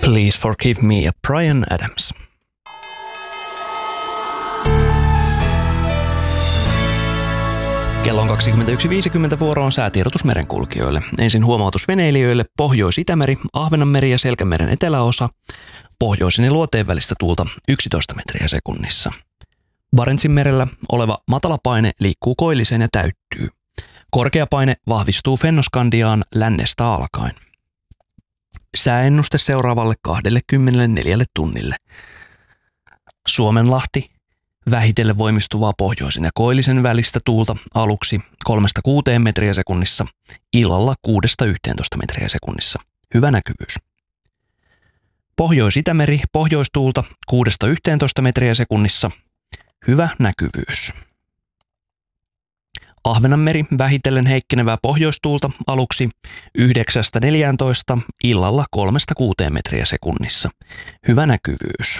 Please Forgive Me ja Bryan Adams. Kello on 21.50 vuoroon säätiedotus merenkulkijoille. Ensin huomautus veneilijöille: Pohjois-Itämeri, Ahvenanmeri ja Selkämeren eteläosa. Pohjoisen ja luoteen välistä tuulta 11 metriä sekunnissa. Barentsin merellä oleva matalapaine liikkuu koilliseen ja täyttyy. Korkeapaine vahvistuu Fennoskandiaan lännestä alkaen. Sääennuste seuraavalle 24 tunnille. Suomenlahti, vähitellen voimistuvaa pohjoisen ja koillisen välistä tuulta aluksi 3-6 metriä sekunnissa, illalla 6-11 metriä sekunnissa. Hyvä näkyvyys. Pohjois-Itämeri, pohjoistuulta 6-11 metriä sekunnissa. Hyvä näkyvyys. Ahvenanmeri, vähitellen heikkenevää pohjoistuulta aluksi 9-14, illalla 3-6 metriä sekunnissa. Hyvä näkyvyys.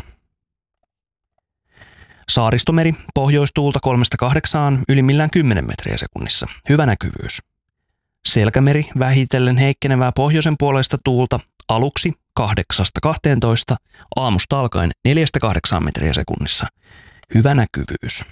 Saaristomeri, pohjoistuulta 3-8, ylimmillään 10 metriä sekunnissa. Hyvä näkyvyys. Selkämeri, vähitellen heikkenevää pohjoisen puoleista tuulta aluksi 8-12, aamusta alkaen 4-8 metriä sekunnissa. Hyvä näkyvyys.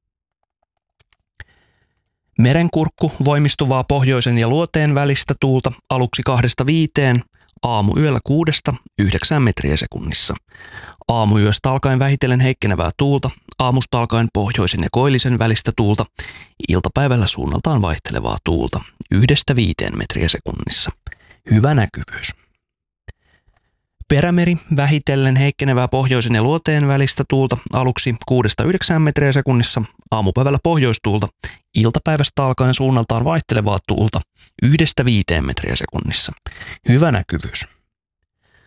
Merenkurkku, voimistuvaa pohjoisen ja luoteen välistä tuulta aluksi 2-5, aamuyöllä 6-9 metriä sekunnissa. Aamuyöstä alkaen vähitellen heikkenevää tuulta, aamusta alkaen pohjoisen ja koillisen välistä tuulta, iltapäivällä suunnaltaan vaihtelevaa tuulta 1-5 metriä sekunnissa. Hyvä näkyvyys. Perämeri, vähitellen heikkenevää pohjoisen ja luoteen välistä tuulta aluksi 6-9 metriä sekunnissa, aamupäivällä pohjoistuulta, iltapäivästä alkaen suunnaltaan vaihtelevaa tuulta 1-5 metriä sekunnissa. Hyvä näkyvyys.